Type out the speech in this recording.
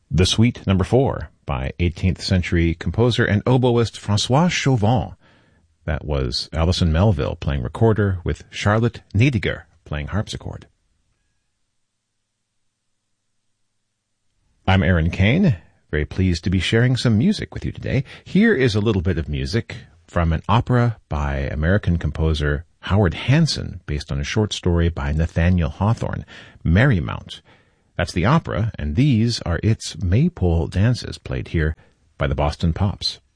The Suite No. 4 by 18th century composer and oboist Francois Chauvin. That was Alison Melville playing recorder with Charlotte Nediger playing harpsichord. I'm Aaron Kane, very pleased to be sharing some music with you today. Here is a little bit of music from an opera by American composer Howard Hanson, based on a short story by Nathaniel Hawthorne, Merrymount. That's the opera, and these are its maypole dances played here by the Boston Pops.